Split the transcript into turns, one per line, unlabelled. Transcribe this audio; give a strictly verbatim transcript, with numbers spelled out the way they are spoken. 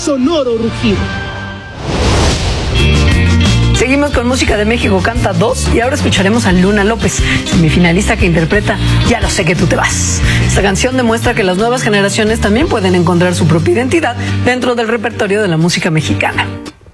sonoro rugido.
Seguimos con música de México Canta dos y ahora escucharemos a Luna López, semifinalista que interpreta Ya lo sé que tú te vas. Esta canción demuestra que las nuevas generaciones también pueden encontrar su propia identidad dentro del repertorio de la música mexicana.